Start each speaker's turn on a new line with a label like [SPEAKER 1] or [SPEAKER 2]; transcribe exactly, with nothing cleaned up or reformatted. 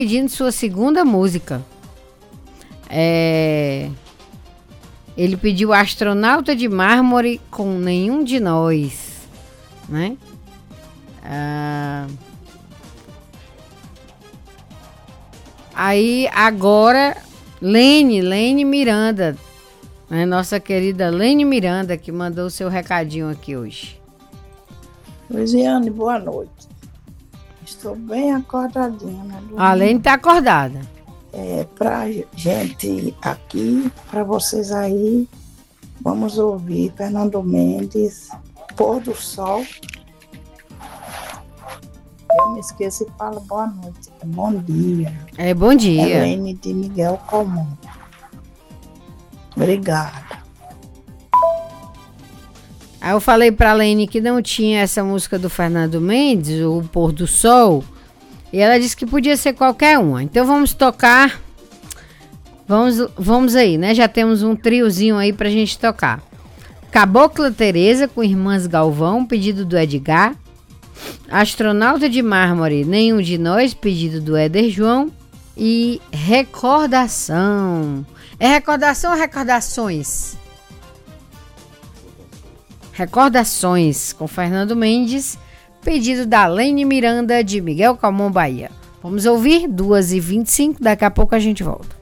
[SPEAKER 1] pedindo sua segunda música. É... Ele pediu Astronauta de Mármore com Nenhum de Nós, né? Ah... Aí agora Lene, Lene Miranda, né? Nossa querida Lene Miranda, que mandou o seu recadinho aqui hoje.
[SPEAKER 2] Luiziane, boa noite. Estou bem acordadinha, né?
[SPEAKER 1] A Lene tá acordada.
[SPEAKER 2] É, pra gente aqui, para vocês aí, vamos ouvir Fernando Mendes, Pôr do Sol. Eu me esqueço e falo boa noite. Bom dia.
[SPEAKER 1] É, bom dia.
[SPEAKER 2] Helene de Miguel Comum. Obrigada.
[SPEAKER 1] Aí eu falei pra Lene que não tinha essa música do Fernando Mendes, o Pôr do Sol, e ela disse que podia ser qualquer uma. Então vamos tocar. Vamos, vamos aí, né? Já temos um triozinho aí pra gente tocar. Cabocla Teresa com Irmãs Galvão, pedido do Edgar. Astronauta de Mármore, Nenhum de Nós, pedido do Éder João. E Recordação. É recordação ou recordações? Recordações com Fernando Mendes, pedido da Lene Miranda de Miguel Calmon, Bahia. Vamos ouvir duas e vinte e cinco, daqui a pouco a gente volta.